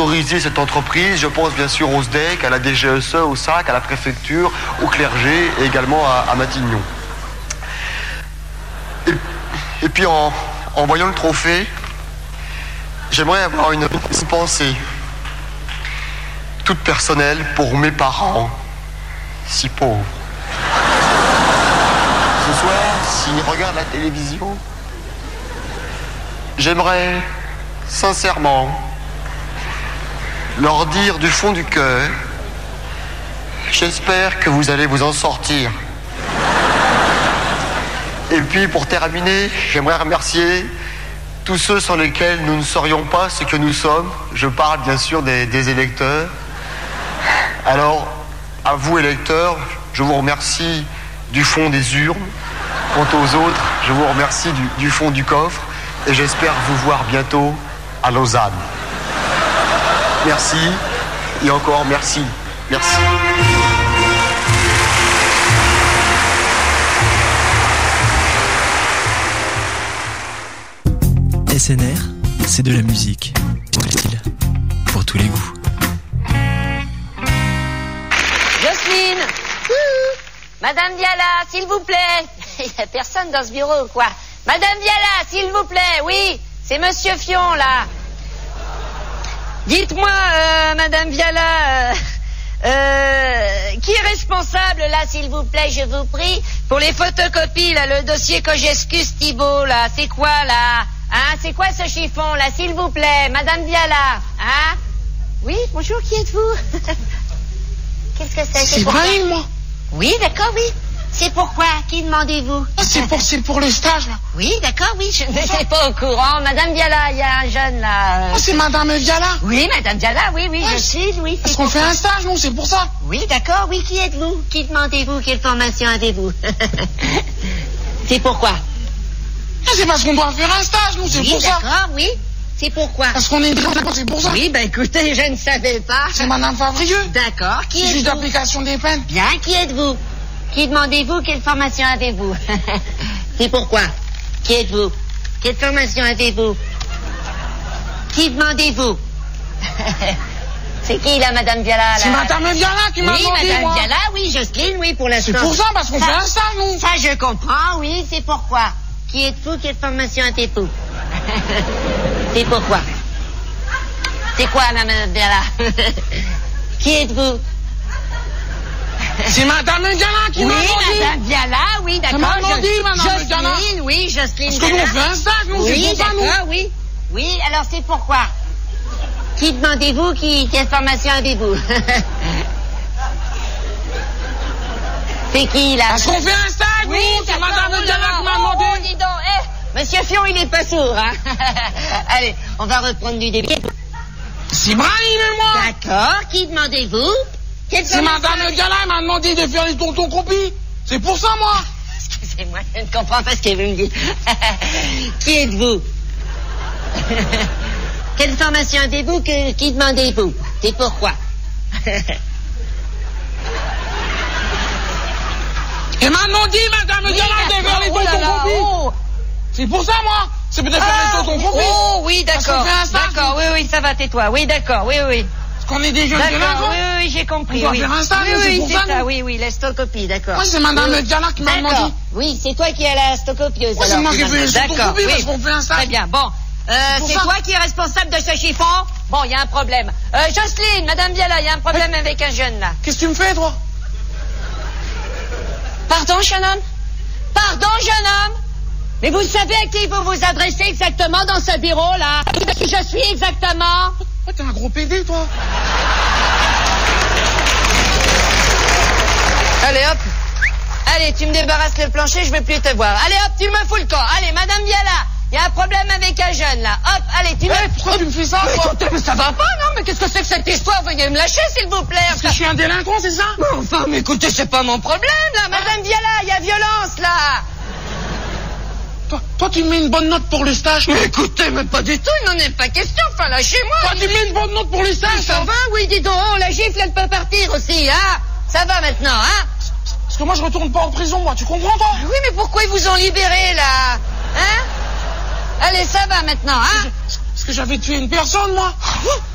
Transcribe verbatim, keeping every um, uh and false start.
autoriser cette entreprise. Je pense bien sûr au S D E C, à la D G S E, au S A C, à la préfecture, au clergé et également à, à Matignon. Et, et puis en, en voyant le trophée, j'aimerais avoir une, une pensée toute personnelle pour mes parents, si pauvres. Ce soir, s'ils regardent la télévision, j'aimerais sincèrement leur dire du fond du cœur, j'espère que vous allez vous en sortir. Et puis pour terminer, j'aimerais remercier tous ceux sans lesquels nous ne serions pas ce que nous sommes. Je parle bien sûr des, des électeurs. Alors, à vous électeurs, je vous remercie du fond des urnes. Quant aux autres, je vous remercie du, du fond du coffre et j'espère vous voir bientôt à Lausanne. Merci et encore merci. Merci. S N R, c'est de la musique, pour le style, pour tous les goûts. Jocelyne, Madame Viala, s'il vous plaît. Il n'y a personne dans ce bureau ou quoi? Madame Viala, s'il vous plaît, oui, c'est Monsieur Fion, là. Dites-moi, euh, Madame Viala, euh, euh, qui est responsable, là, s'il vous plaît, je vous prie, pour les photocopies, là, le dossier Cogescus Thibault, là, c'est quoi, là? Hein, c'est quoi ce chiffon, là, s'il vous plaît, Madame Viala, hein? Oui, bonjour, qui êtes-vous? Qu'est-ce que c'est? C'est Brahim, moi. Oui, d'accord, oui. C'est pourquoi? Qui demandez-vous? Ah, c'est pour, c'est pour le stage, là. Oui, d'accord, oui, je n'étais pas au courant. Madame Viala, il y a un jeune, là. euh, Ah, c'est Madame Viala. Oui, Madame Viala, oui, oui, Ah, je suis, oui. Parce c'est qu'on pour fait ça. un stage, nous, c'est pour ça. Oui, d'accord, oui, qui êtes-vous? Qui demandez-vous? Quelle formation avez-vous? C'est pourquoi? Ah, c'est parce qu'on doit faire un stage, nous, c'est Oui, pour ça. d'accord, oui. C'est pourquoi? Parce qu'on est bien, c'est pour ça. Oui, ben écoutez, je ne savais pas. C'est Madame Favrieux. D'accord, qui C'est juste êtes-vous? d'application des peines. Bien, qui êtes-vous? Qui demandez-vous? Quelle formation avez-vous? C'est pourquoi? Qui êtes-vous? Quelle formation avez-vous? Qui demandez-vous? C'est qui, là, Madame Viala, là? C'est Madame Viala qui m'a Oui, demandé, Madame moi. Viala, oui, Jocelyne, oui, pour l'instant. C'est pour ça, parce qu'on Ça- fait un stage, nous. Ça, je comprends, oui, c'est pourquoi. Qui êtes-vous? Quelle formation avez-vous? C'est pourquoi. C'est quoi, là, Madame Viala? Qui êtes-vous? C'est Madame Viala qui Oui, m'a demandé. Madame Viala, oui, d'accord. m'a demandé, Jo- Madame Viala. Jocelyne, oui, Jocelyne Parce que nous, Viala. on fait un stage, nous, Oui, c'est pour ça, nous. d'accord, oui. Oui, alors c'est pourquoi. Qui demandez-vous? Qui, quelle formation avez-vous? C'est qui, là? Parce qu'on fait un stage, nous. C'est d'accord, Madame oh là Viala là, qui m'a oh, demandé. oh, dis donc, eh, Monsieur Fion, il est pas sourd, hein. Allez, on va reprendre du début. C'est Brahim et moi. D'accord, qui demandez-vous? Quelle C'est formation Madame avez- Viala, elle m'a demandé de faire les tontons copies. C'est pour ça, moi. Excusez-moi, je ne comprends pas ce que vous me dites. Qui êtes-vous? Quelle formation avez-vous? Que, qui demandez-vous? C'est pourquoi? Elle m'a demandé, Madame Viala, de faire les oh là tontons là, copies. oh. C'est pour ça, moi. C'est pour de faire Ah, les tontons copies. oh, oui, Parce d'accord. qu'on fait un stage, D'accord, oui, oui, ça va, tais-toi. Oui, d'accord, oui, oui. Parce qu'on est des jeunes D'accord, délinquants. oui, oui, j'ai compris. On doit oui. faire un stage, oui, c'est oui, pour c'est ça, ça, nous. oui, oui, la stocopie, d'accord. Moi, c'est Madame Oui. Viala qui m'a D'accord. demandé. Oui, c'est toi qui es la stocopieuse. Ouais, c'est alors, moi qui fais les finalement. photocopies D'accord, parce oui. qu'on fait un stage. Très bien, bon. Euh, pour c'est ça. toi qui es responsable de ce chiffon? Bon, il y a un problème. Euh, Jocelyne, Madame Viala, il y a un problème avec un jeune, là. Qu'est-ce que tu me fais, toi? Pardon, jeune homme? Pardon, jeune homme? Mais vous savez à qui vous vous adressez exactement dans ce bureau, là? Qui je suis exactement? Oh, t'es un gros pédé, toi. Allez, hop. Allez, tu me débarrasses le plancher, je veux plus te voir. Allez, hop, tu me fous le camp. Allez, Madame Viala, il y a un problème avec un jeune, là. Hop, allez, tu me... Eh, pourquoi tu me fais ça, Mais toi? écoutez, mais ça va pas, non? Mais qu'est-ce que c'est que cette histoire? Veuillez me lâcher, s'il vous plaît. Parce que je suis un délinquant, c'est ça? Mais enfin, mais écoutez, c'est pas mon problème, là. Madame Viala, il y a violence, là. Toi, toi, tu mets une bonne note pour le stage. Mais écoutez, mais pas du tout, il n'en est pas question. Enfin, lâchez-moi. Toi, tu mets une bonne note pour le stage, Ça ça. va, oui, dis donc, oh, la gifle, elle peut partir aussi, hein? Ça va maintenant, hein? Parce que moi, je retourne pas en prison, moi. Tu comprends, toi? Oui, mais pourquoi ils vous ont libéré, là? Hein? Allez, ça va maintenant, hein? Parce que j'avais tué une personne, moi.